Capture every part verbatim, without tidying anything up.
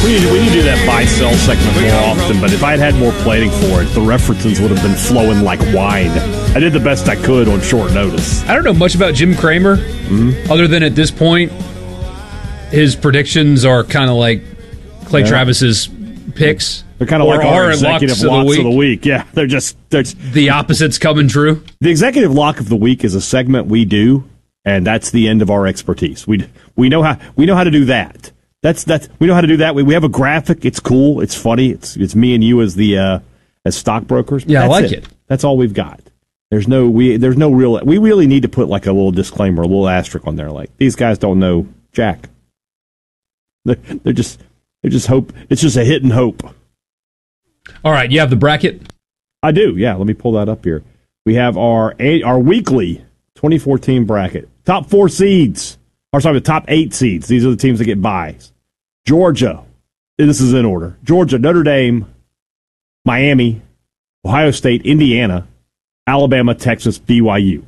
We need, to, we need to do that buy-sell segment more often, but if I had had more plating for it, the references would have been flowing like wine. I did the best I could on short notice. I don't know much about Jim Cramer, mm-hmm. other than at this point, his predictions are kind of like Clay yeah. Travis's picks. They're kind of like our executive locks, locks of, the of the week. Yeah, they're just... They're just the opposite's coming true. The executive lock of the week is a segment we do, and that's the end of our expertise. We we know how we know how to do that. That's that's we know how to do that. We we have a graphic. It's cool. It's funny. It's it's me and you as the uh, as stockbrokers. Yeah, that's I like it. it. That's all we've got. There's no we there's no real. We really need to put like a little disclaimer, a little asterisk on there. Like these guys don't know jack. They're, they're just they're just hope. It's just a hit and hope. All right, you have the bracket. I do. Yeah, let me pull that up here. We have our our weekly twenty fourteen bracket. Top four seeds. Or sorry, the top eight seeds. These are the teams that get buys. Georgia. This is in order. Georgia, Notre Dame, Miami, Ohio State, Indiana, Alabama, Texas, B Y U.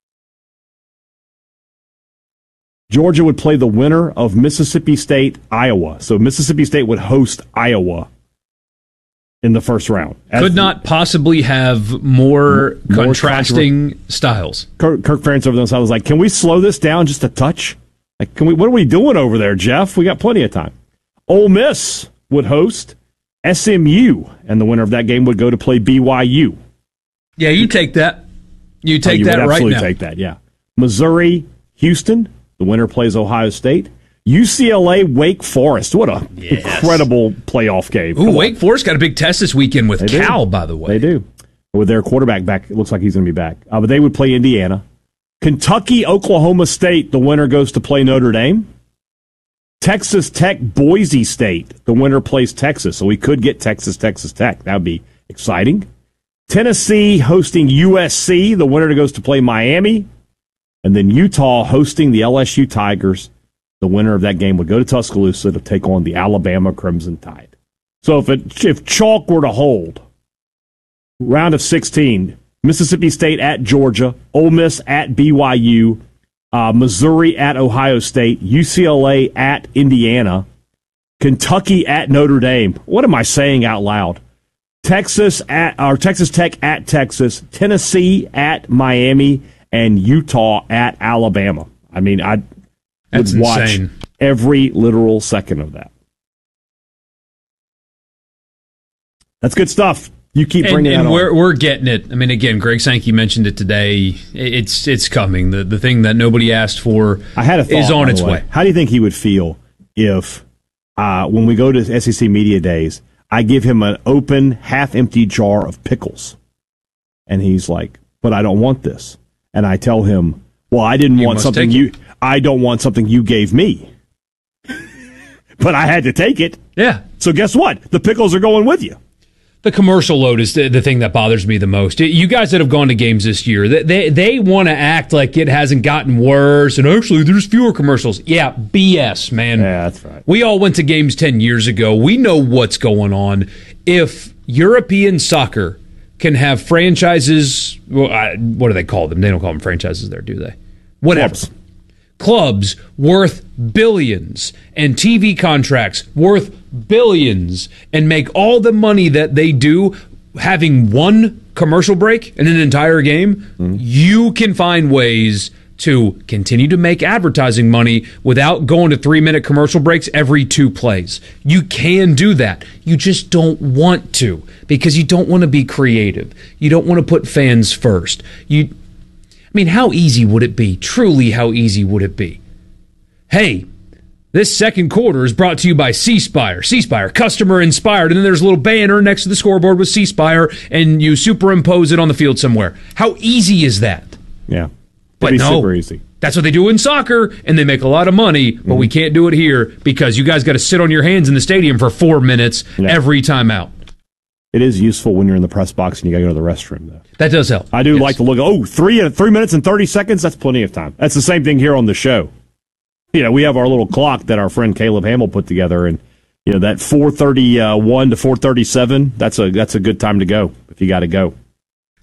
Georgia would play the winner of Mississippi State, Iowa. So Mississippi State would host Iowa in the first round. As Could not possibly have more, more contrasting contra- styles. Kirk, Kirk Ferentz over the side was like, can we slow this down just a touch? Like, can we? What are we doing over there, Jeff? We got plenty of time. Ole Miss would host S M U, and the winner of that game would go to play B Y U. Yeah, you take that. You take oh, you that would right absolutely now. Take that, yeah. Missouri, Houston. The winner plays Ohio State. U C L A, Wake Forest. What a yes. incredible playoff game. Ooh, Wake Forest got a big test this weekend with they Cal, do. by the way. They do. With their quarterback back, it looks like he's going to be back. Uh, but they would play Indiana. Kentucky, Oklahoma State, the winner goes to play Notre Dame. Texas Tech, Boise State, the winner plays Texas. So we could get Texas, Texas Tech. That would be exciting. Tennessee hosting U S C, the winner goes to play Miami. And then Utah hosting the L S U Tigers. The winner of that game would go to Tuscaloosa to take on the Alabama Crimson Tide. So if it, if chalk were to hold, round of sixteen, Mississippi State at Georgia, Ole Miss at B Y U, uh, Missouri at Ohio State, U C L A at Indiana, Kentucky at Notre Dame. What am I saying out loud? Texas at or Texas Tech at Texas, Tennessee at Miami, and Utah at Alabama. I mean, I would That's watch insane. every literal second of that. That's good stuff. You keep bringing and, and that we're, on. we're getting it. I mean, again, Greg Sankey mentioned it today. It's it's coming. The the thing that nobody asked for I had a thought, is on its way. way. How do you think he would feel if, uh, when we go to S E C Media Days, I give him an open, half-empty jar of pickles, and he's like, but I don't want this. And I tell him, well, I didn't You want must something take you, it. I don't want something you gave me. But I had to take it. Yeah. So guess what? The pickles are going with you. The commercial load is the, the thing that bothers me the most. You guys that have gone to games this year, they they, they want to act like it hasn't gotten worse, and actually there's fewer commercials. Yeah, B S, man. Yeah, that's right. We all went to games ten years ago. We know what's going on. If European soccer can have franchises, well, I, what do they call them? They don't call them franchises there, do they? Whatever. Clubs. Clubs worth billions and T V contracts worth billions and make all the money that they do having one commercial break in an entire game, mm-hmm. you can find ways to continue to make advertising money without going to three-minute commercial breaks every two plays. You can do that. You just don't want to because you don't want to be creative. You don't want to put fans first. You I mean, how easy would it be? Truly, how easy would it be? Hey, this second quarter is brought to you by C Spire. C Spire, customer inspired. And then there's a little banner next to the scoreboard with C Spire, and you superimpose it on the field somewhere. How easy is that? Yeah. But be no, super easy. That's what they do in soccer, and they make a lot of money, but mm-hmm. we can't do it here because you guys got to sit on your hands in the stadium for four minutes yeah. every time out. It is useful when you're in the press box and you got to go to the restroom, though. That does help. I do yes. like to look, oh, three, three minutes and thirty seconds, that's plenty of time. That's the same thing here on the show. You know, we have our little clock that our friend Caleb Hamill put together, and, you know, that four thirty-one to four thirty-seven, that's a, that's a good time to go if you got to go.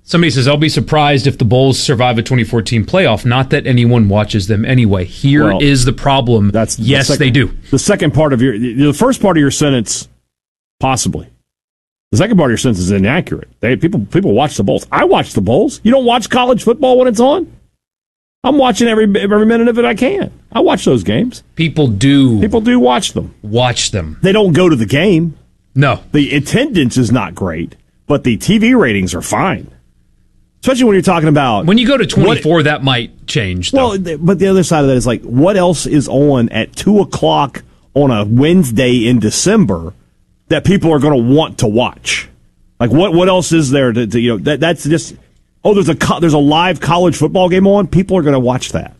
Somebody says, I'll be surprised if the Bulls survive a twenty fourteen playoff. Not that anyone watches them anyway. Here well, is the problem. That's yes, the second, they do. The second part of your, the first part of your sentence, possibly. The second part of your sentence is inaccurate. They, people, people watch the Bulls. I watch the Bulls. You don't watch college football when it's on? I'm watching every every minute of it I can. I watch those games. People do. People do watch them. Watch them. They don't go to the game. No. The attendance is not great, but the T V ratings are fine. Especially when you're talking about... When you go to twenty-four, what, that might change, though. Well, but the other side of that is like, what else is on at two o'clock on a Wednesday in December that people are going to want to watch? Like, what what else is there to, to you know, that that's just... Oh, there's a co- there's a live college football game on? People are going to watch that.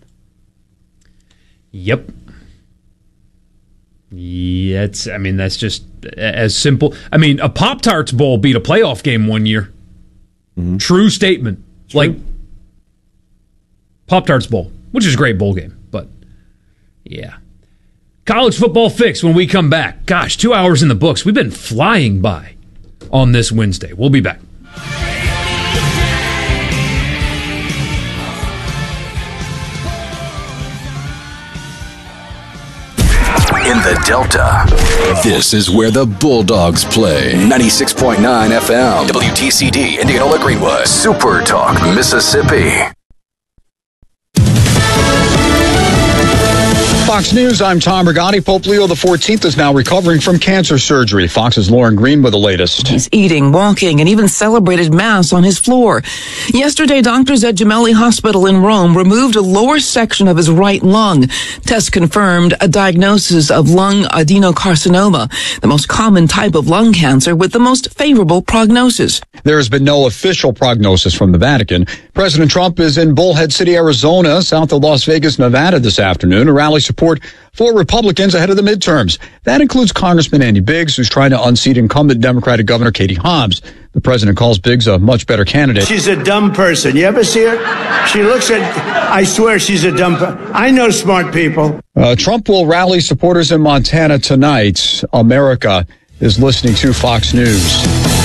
Yep. Yeah, it's, I mean, that's just as simple. I mean, a Pop-Tarts Bowl beat a playoff game one year. Mm-hmm. True statement. True. Like Pop-Tarts Bowl, which is a great bowl game, but yeah. College football fix when we come back. Gosh, two hours in the books. We've been flying by on this Wednesday. We'll be back. In the Delta, this is where the Bulldogs play. ninety-six point nine F M, W T C D, Indianola Greenwood, Super Talk, Mississippi. Fox News, I'm Tom Rigotti. Pope Leo the fourteenth is now recovering from cancer surgery. Fox's Lauren Green with the latest. He's eating, walking, and even celebrated Mass on his floor. Yesterday, doctors at Gemelli Hospital in Rome removed a lower section of his right lung. Tests confirmed a diagnosis of lung adenocarcinoma, the most common type of lung cancer with the most favorable prognosis. There has been no official prognosis from the Vatican. President Trump is in Bullhead City, Arizona, south of Las Vegas, Nevada this afternoon. A rally support for Republicans ahead of the midterms. That includes Congressman Andy Biggs, who's trying to unseat incumbent Democratic Governor Katie Hobbs. The president calls Biggs a much better candidate. She's a dumb person. You ever see her? She looks at, I swear she's a dumb person. I know smart people. Uh, Trump will rally supporters in Montana tonight. America is listening to Fox News.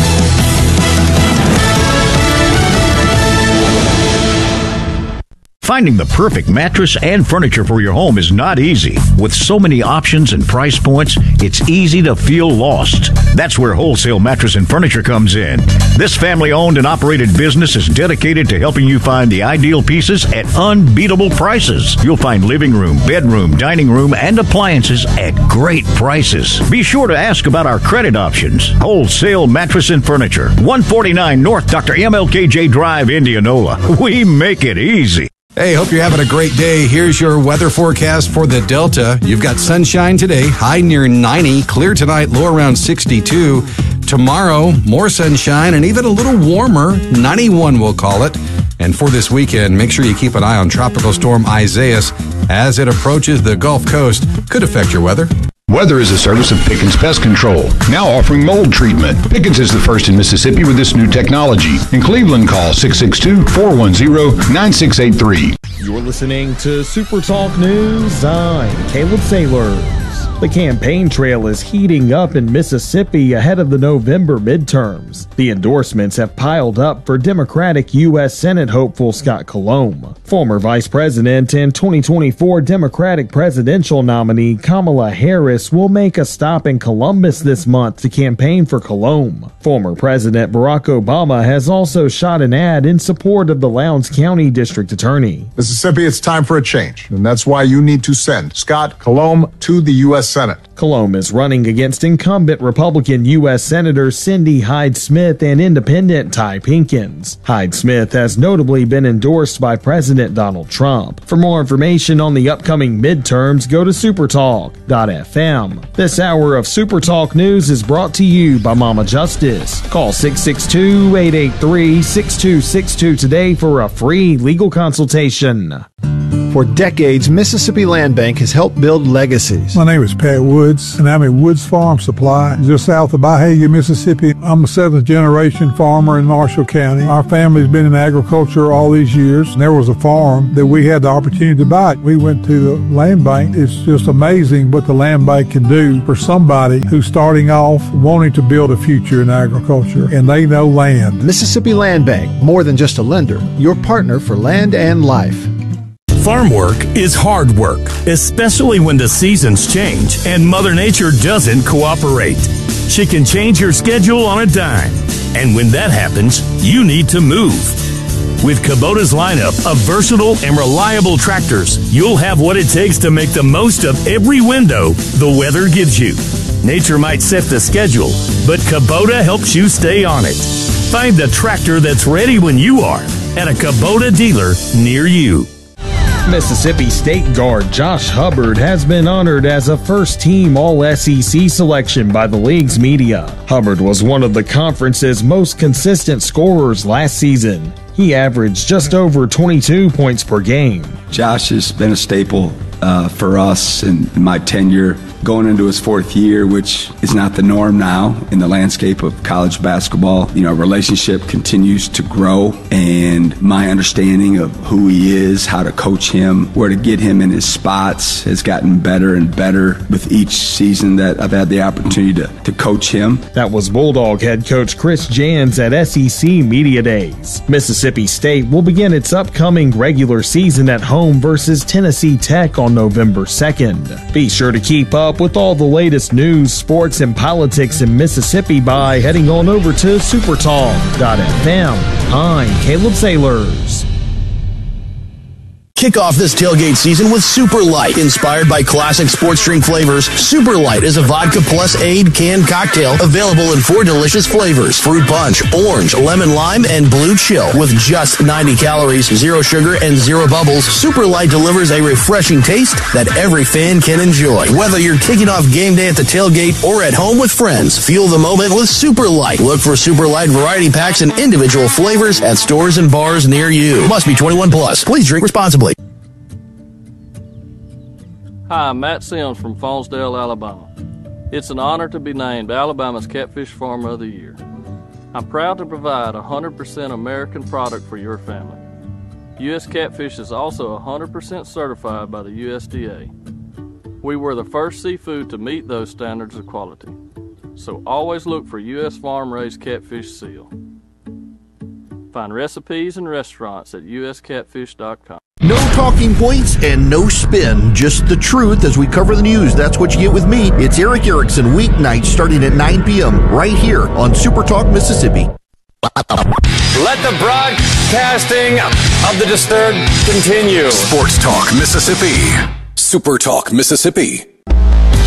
Finding the perfect mattress and furniture for your home is not easy. With so many options and price points, it's easy to feel lost. That's where Wholesale Mattress and Furniture comes in. This family-owned and operated business is dedicated to helping you find the ideal pieces at unbeatable prices. You'll find living room, bedroom, dining room, and appliances at great prices. Be sure to ask about our credit options. Wholesale Mattress and Furniture, one forty-nine North Doctor M L K J Drive, Indianola. We make it easy. Hey, hope you're having a great day. Here's your weather forecast for the Delta. You've got sunshine today, high near ninety. Clear tonight, low around sixty-two. Tomorrow, more sunshine and even a little warmer, ninety-one we'll call it. And for this weekend, make sure you keep an eye on Tropical Storm Isaias as it approaches the Gulf Coast. Could affect your weather. Weather is a service of Pickens Pest Control, now offering mold treatment. Pickens is the first in Mississippi with this new technology. In Cleveland, call six six two, four one zero, nine six eight three. You're listening to Super Talk News. I'm Caleb Sailors. The campaign trail is heating up in Mississippi ahead of the November midterms. The endorsements have piled up for Democratic U S Senate hopeful Scott Colomb. Former Vice President and twenty twenty-four Democratic presidential nominee Kamala Harris will make a stop in Columbus this month to campaign for Colomb. Former President Barack Obama has also shot an ad in support of the Lowndes County District Attorney. Mississippi, it's time for a change, and that's why you need to send Scott Colomb to the U S Senate. Colomb is running against incumbent Republican U S Senator Cindy Hyde-Smith and independent Ty Pinkins. Hyde-Smith has notably been endorsed by President Donald Trump. For more information on the upcoming midterms, go to supertalk dot f m. This hour of Super Talk News is brought to you by Mama Justice. Call six six two, eight eight three, six two six two today for a free legal consultation. For decades, Mississippi Land Bank has helped build legacies. My name is Pat Woods, and I'm at Woods Farm Supply, just south of Byhalia, Mississippi. I'm a seventh generation farmer in Marshall County. Our family's been in agriculture all these years, and there was a farm that we had the opportunity to buy. We went to the land bank. It's just amazing what the land bank can do for somebody who's starting off wanting to build a future in agriculture, and they know land. Mississippi Land Bank, more than just a lender, your partner for land and life. Farm work is hard work, especially when the seasons change and Mother Nature doesn't cooperate. She can change your schedule on a dime, and when that happens, you need to move. With Kubota's lineup of versatile and reliable tractors, you'll have what it takes to make the most of every window the weather gives you. Nature might set the schedule, but Kubota helps you stay on it. Find the tractor that's ready when you are at a Kubota dealer near you. Mississippi State guard Josh Hubbard has been honored as a first-team All S E C selection by the league's media. Hubbard was one of the conference's most consistent scorers last season. He averaged just over twenty-two points per game. Josh has been a staple uh, for us in my tenure, going into his fourth year, which is not the norm now in the landscape of college basketball. You know, relationship continues to grow, and my understanding of who he is, how to coach him, where to get him in his spots has gotten better and better with each season that I've had the opportunity to, to coach him. That was Bulldog head coach Chris Jans at S E C Media Days. Mississippi State will begin its upcoming regular season at home versus Tennessee Tech on November second. Be sure to keep up with all the latest news, sports, and politics in Mississippi by heading on over to supertalk dot f m. I'm Caleb Sailors. Kick off this tailgate season with Super Light. Inspired by classic sports drink flavors, Super Light is a vodka plus aid canned cocktail available in four delicious flavors: fruit punch, orange, lemon lime, and blue chill. With just ninety calories, zero sugar, and zero bubbles, Super Light delivers a refreshing taste that every fan can enjoy. Whether you're kicking off game day at the tailgate or at home with friends, feel the moment with Super Light. Look for Super Light variety packs and individual flavors at stores and bars near you. Must be twenty-one plus. Please drink responsibly. Hi, I'm Matt Sims from Faunsdale, Alabama. It's an honor to be named Alabama's Catfish Farmer of the Year. I'm proud to provide a one hundred percent American product for your family. U S Catfish is also one hundred percent certified by the U S D A. We were the first seafood to meet those standards of quality. So always look for U S farm-raised catfish seal. Find recipes and restaurants at U S catfish dot com. No talking points and no spin, just the truth as we cover the news. That's what you get with me. It's Eric Erickson, weeknights starting at nine p.m. right here on Super Talk Mississippi. Let the broadcasting of the disturbed continue. Sports Talk Mississippi. Super Talk Mississippi.